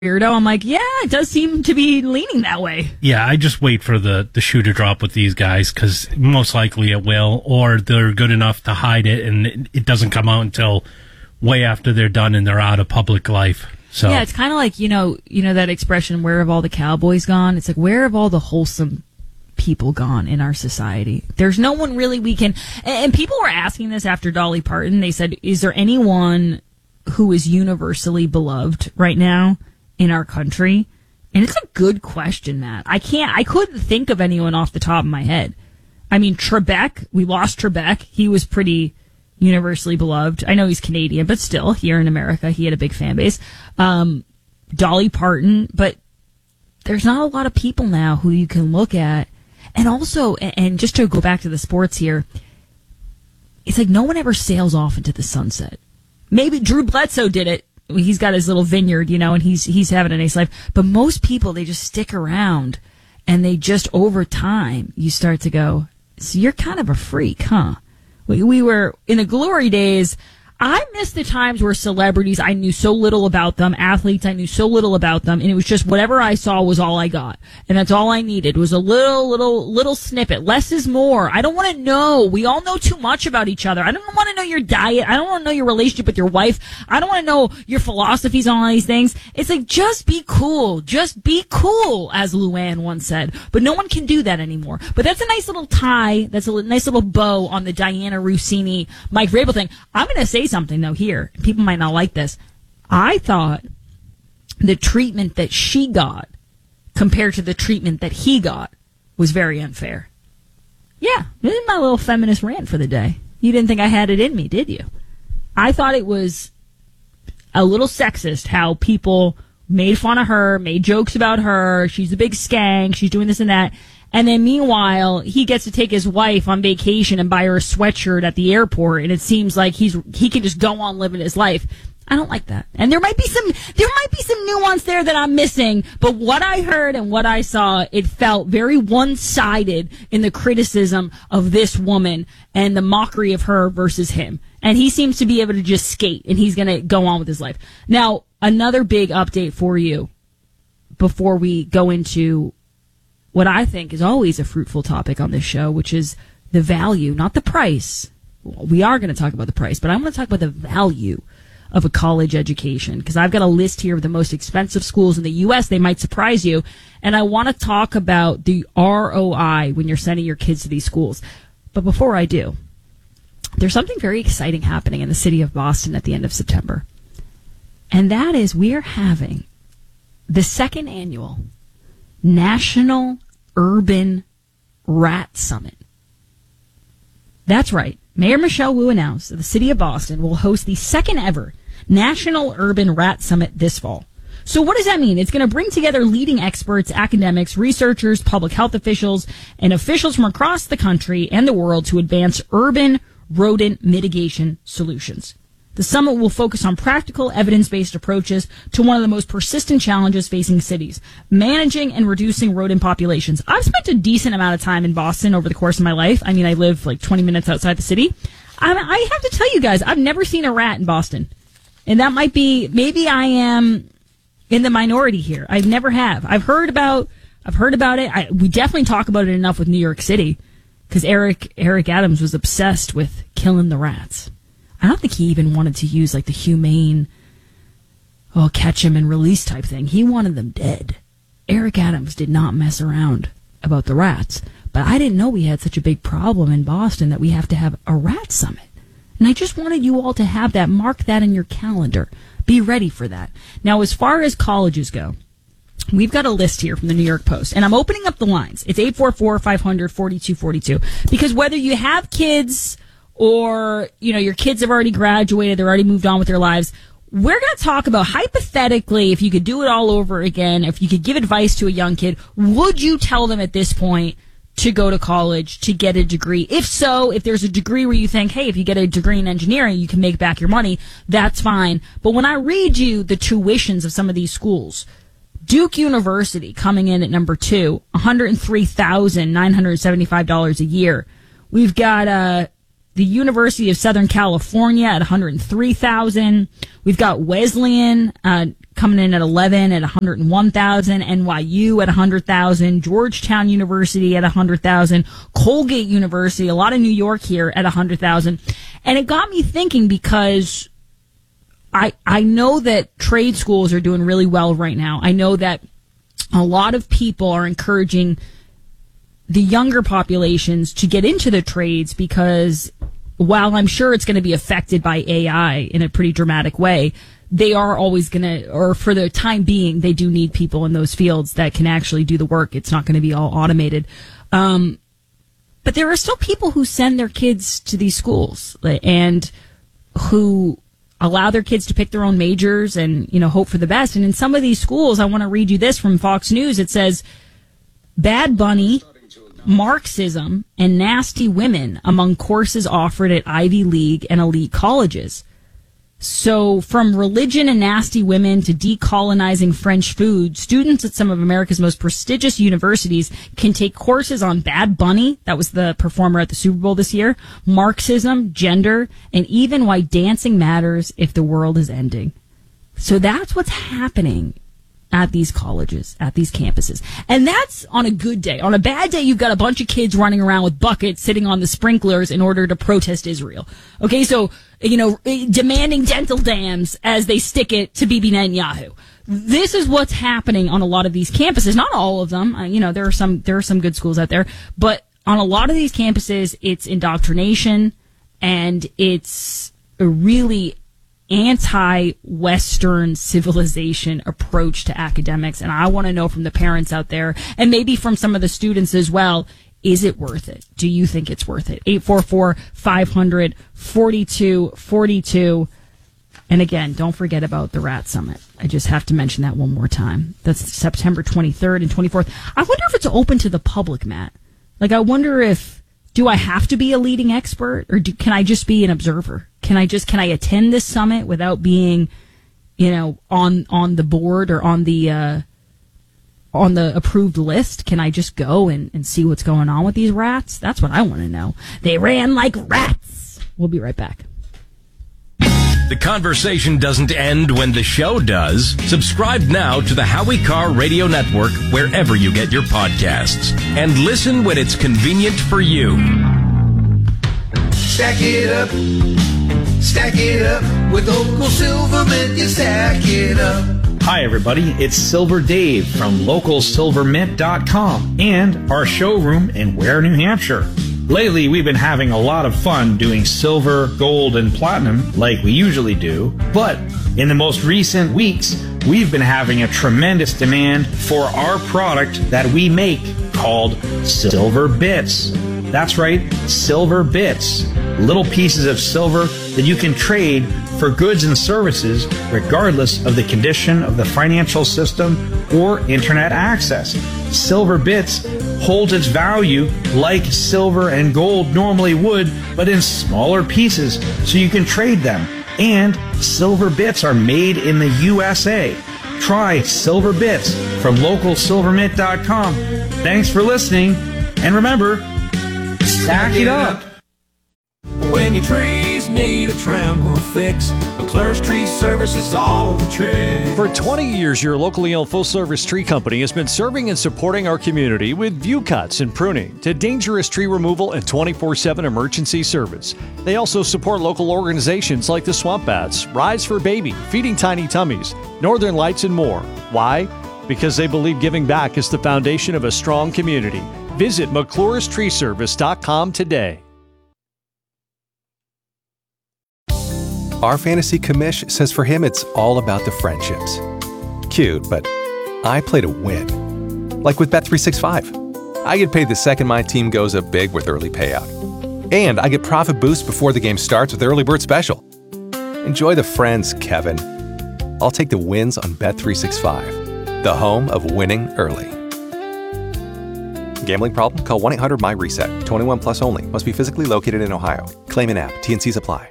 weirdo. I'm like, yeah, it does seem to be leaning that way. Yeah, I just wait for the shoe to drop with these guys because most likely it will, or they're good enough to hide it and it doesn't come out until way after they're done and they're out of public life. So yeah, it's kind of like, you know that expression, where have all the cowboys gone? It's like, where have all the wholesome people gone in our society? There's no one really we can, and people were asking this after Dolly Parton. They said, is there anyone who is universally beloved right now in our country? And it's a good question, Matt. I couldn't think of anyone off the top of my head. I mean, Trebek, we lost Trebek. He was pretty universally beloved. I know he's Canadian, but still, here in America, he had a big fan base. Dolly Parton, but there's not a lot of people now who you can look at. And also, and just to go back to the sports here, it's like no one ever sails off into the sunset. Maybe Drew Bledsoe did it. He's got his little vineyard, and he's having a nice life. But most people, they just stick around, and they just, over time, you start to go, so you're kind of a freak, huh? We were, in the glory days, I miss the times where celebrities, I knew so little about them, athletes, I knew so little about them, and it was just whatever I saw was all I got. And that's all I needed, was a little snippet. Less is more. I don't want to know. We all know too much about each other. I don't want to know your diet. I don't want to know your relationship with your wife. I don't want to know your philosophies on all these things. It's like, just be cool. Just be cool, as Luann once said. But no one can do that anymore. But that's a nice little tie. That's a nice little bow on the Diana Rossini, Mike Vrabel thing. I'm going to say something though here. People might not like this. I thought the treatment that she got compared to the treatment that he got was very unfair. Yeah, this is my little feminist rant for the day. You didn't think I had it in me, did you? I thought it was a little sexist how people made fun of her, made jokes about her. She's a big skank. She's doing this and that. And then meanwhile, he gets to take his wife on vacation and buy her a sweatshirt at the airport, and it seems like he can just go on living his life. I don't like that. And there might be some nuance there that I'm missing, but what I heard and what I saw, it felt very one-sided in the criticism of this woman and the mockery of her versus him. And he seems to be able to just skate, and he's going to go on with his life. Now, another big update for you before we go into what I think is always a fruitful topic on this show, which is the value, not the price. We are going to talk about the price, but I'm going to talk about the value of a college education, because I've got a list here of the most expensive schools in the U.S. They might surprise you. And I want to talk about the ROI when you're sending your kids to these schools. But before I do, there's something very exciting happening in the city of Boston at the end of September. And that is, we are having the second annual National Urban Rat Summit. That's right. Mayor Michelle Wu announced that the city of Boston will host the second ever National Urban Rat Summit this fall. So what does that mean? It's going to bring together leading experts, academics, researchers, public health officials, and officials from across the country and the world to advance urban rodent mitigation solutions. The summit will focus on practical, evidence-based approaches to one of the most persistent challenges facing cities, managing and reducing rodent populations. I've spent a decent amount of time in Boston over the course of my life. I mean, I live like 20 minutes outside the city. I have to tell you guys, I've never seen a rat in Boston. And that might be, maybe I am in the minority here. I never have. I've heard about it. We definitely talk about it enough with New York City, because Eric Adams was obsessed with killing the rats. I don't think he even wanted to use like the humane, catch him and release type thing. He wanted them dead. Eric Adams did not mess around about the rats. But I didn't know we had such a big problem in Boston that we have to have a rat summit. And I just wanted you all to have that, mark that in your calendar. Be ready for that. Now, as far as colleges go, we've got a list here from the New York Post, and I'm opening up the lines. It's 844-500-4242. Because whether you have kids or, your kids have already graduated, they're already moved on with their lives, we're going to talk about, hypothetically, if you could do it all over again, if you could give advice to a young kid, would you tell them at this point to go to college, to get a degree? If so, if there's a degree where you think, hey, if you get a degree in engineering, you can make back your money, that's fine. But when I read you the tuitions of some of these schools, Duke University coming in at number 2, $103,975 a year. We've got the University of Southern California at $103,000. We've got Wesleyan coming in at 11 at 101,000, NYU at 100,000, Georgetown University at 100,000, Colgate University, a lot of New York here at 100,000. And it got me thinking because I know that trade schools are doing really well right now. I know that a lot of people are encouraging the younger populations to get into the trades because while I'm sure it's going to be affected by AI in a pretty dramatic way, they are always going to, or for the time being, they do need people in those fields that can actually do the work. It's not going to be all automated. But there are still people who send their kids to these schools and who allow their kids to pick their own majors and, hope for the best. And in some of these schools, I want to read you this from Fox News. It says, Bad Bunny, Marxism, and nasty women among courses offered at Ivy League and elite colleges. So from religion and nasty women to decolonizing French food, students at some of America's most prestigious universities can take courses on Bad Bunny, that was the performer at the Super Bowl this year, Marxism, gender, and even why dancing matters if the world is ending. So that's what's happening at these colleges, at these campuses. And that's on a good day. On a bad day, you've got a bunch of kids running around with buckets sitting on the sprinklers in order to protest Israel. Okay, so, demanding dental dams as they stick it to Bibi Netanyahu. This is what's happening on a lot of these campuses. Not all of them. There are some good schools out there. But on a lot of these campuses, it's indoctrination and it's a really anti-Western civilization approach to academics. And I want to know from the parents out there and maybe from some of the students as well, is it worth it? Do you think it's worth it? 844-500-4242. And again, don't forget about the Rat Summit. I just have to mention that one more time. That's September 23rd and 24th. I wonder if it's open to the public, Matt. I wonder do I have to be a leading expert or can I just be an observer? Can I attend this summit without being, on the board or on the approved list? Can I just go and see what's going on with these rats? That's what I want to know. They ran like rats. We'll be right back. The conversation doesn't end when the show does. Subscribe now to the Howie Carr Radio Network wherever you get your podcasts. And listen when it's convenient for you. Stack it up with Local Silvermint, you stack it up. Hi everybody, it's Silver Dave from LocalSilverMint.com and our showroom in Ware, New Hampshire. Lately, we've been having a lot of fun doing silver, gold, and platinum like we usually do, but in the most recent weeks, we've been having a tremendous demand for our product that we make called Silver Bits. That's right, Silver Bits. Little pieces of silver that you can trade for goods and services regardless of the condition of the financial system or internet access. Silver Bits holds its value like silver and gold normally would, but in smaller pieces so you can trade them. And Silver Bits are made in the USA. Try Silver Bits from LocalSilverMint.com. Thanks for listening, and remember, stack it up. When your trees need a trim or fix, McClure's Tree Service is all the trick. For 20 years, your locally owned full-service tree company has been serving and supporting our community with view cuts and pruning to dangerous tree removal and 24/7 emergency service. They also support local organizations like the Swamp Bats, Rise for Baby, Feeding Tiny Tummies, Northern Lights, and more. Why? Because they believe giving back is the foundation of a strong community. Visit McClure'sTreeService.com today. Our fantasy commish says for him it's all about the friendships. Cute, but I play to win. Like with Bet365. I get paid the second my team goes up big with early payout. And I get profit boost before the game starts with Early Bird Special. Enjoy the friends, Kevin. I'll take the wins on Bet365, the home of winning early. Gambling problem? Call 1-800-MY-RESET. 21 plus only. Must be physically located in Ohio. Claim in app. T&Cs apply.